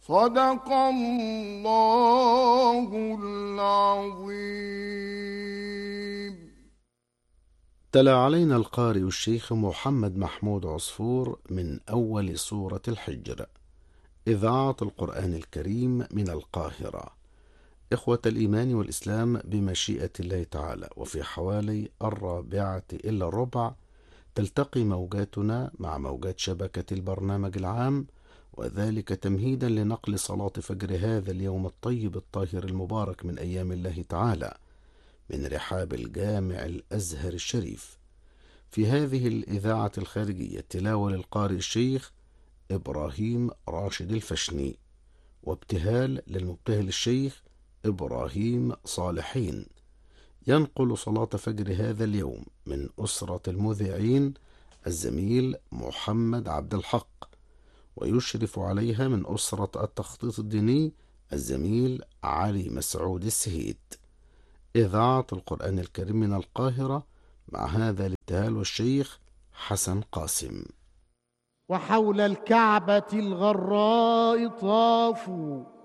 صدق الله العظيم. تلا علينا القارئ الشيخ محمد محمود عصفور من أول سورة الحجر، إذاعة القرآن الكريم من القاهرة. إخوة الإيمان والإسلام، بمشيئة الله تعالى وفي حوالي 1:45 تلتقي موجاتنا مع موجات شبكة البرنامج العام، وذلك تمهيدا لنقل صلاة فجر هذا اليوم الطيب الطاهر المبارك من أيام الله تعالى من رحاب الجامع الأزهر الشريف. في هذه الإذاعة الخارجية تلاوة للقارئ الشيخ إبراهيم راشد الفشني، وابتهال للمبتهل الشيخ إبراهيم صالحين. ينقل صلاة فجر هذا اليوم من أسرة المذيعين الزميل محمد عبد الحق، ويشرف عليها من أسرة التخطيط الديني الزميل علي مسعود السهيد. إذاعة القرآن الكريم من القاهرة، مع هذا الابتهال والشيخ حسن قاسم. وحول الكعبة الغراء طافوا